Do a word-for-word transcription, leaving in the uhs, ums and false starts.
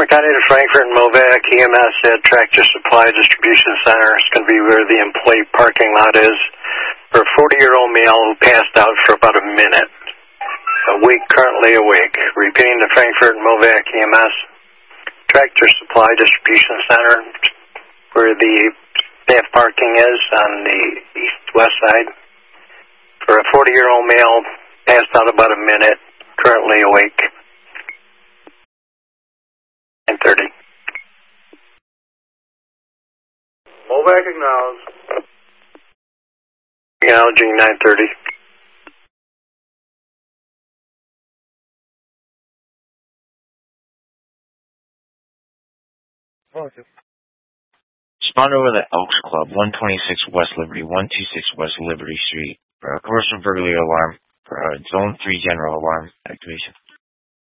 County to Frankfort and Movac, E M S at Tractor Supply Distribution Center. It's going to be where the employee parking lot is for a forty-year-old male who passed out for about a minute. Awake, currently awake. Repeating the Frankfort and Movac E M S, Tractor Supply Distribution Center, where the staff parking is on the east-west side. For a forty-year-old male, passed out about a minute, currently awake. nine thirty. Movac acknowledged. Acknowledging nine thirty. Okay. Respond over the Elks Club, one twenty-six West Liberty, one twenty-six West Liberty Street, for a commercial burglary alarm, for a Zone three general alarm activation.